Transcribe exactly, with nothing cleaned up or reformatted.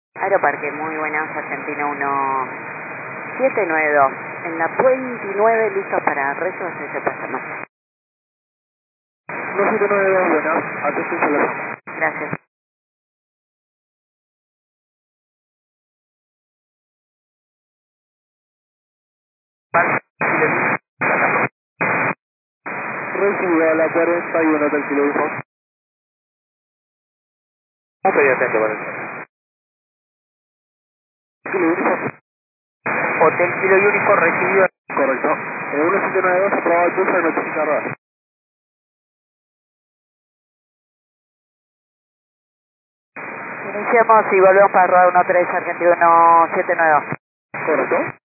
Aeroparque, muy buenas, Argentina uno siete nueve dos. En la veintinueve, listos para reservas y se pasa más. uno siete nueve dos, buenas, atención teléfono. Gracias. Recibido a la cuarenta y uno del kilo info. Un pedido atento, vale. Kilo info. Hotel Kilo Unico recibido. Correcto. Eh, uno siete nueve dos, aprobado el curso de notificar. Iniciamos y volvemos para rodar uno tres, Argentina uno siete nueve dos. Correcto.